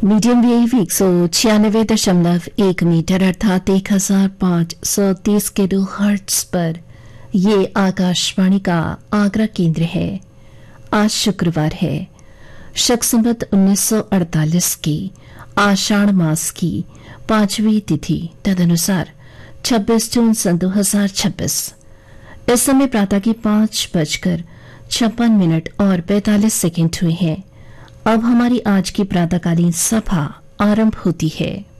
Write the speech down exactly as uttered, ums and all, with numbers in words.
Medium wave एक सौ छियानवे दशमलव एक मीटर अर्थात एक हजार पांच सौ तीस किलो हर्ट्ज पर ये आकाशवाणी का आगरा केंद्र है। आज शुक्रवार है, शक संवत उन्नीस सौ अड़तालीस की आषाढ़ मास की पांचवी तिथि तदनुसार छब्बीस जून सन दो हजार छब्बीस। इस समय प्रातः की पांच बजकर छप्पन मिनट और पैंतालीस सेकंड हुए हैं। अब हमारी आज की प्रातःकालीन सभा आरंभ होती है।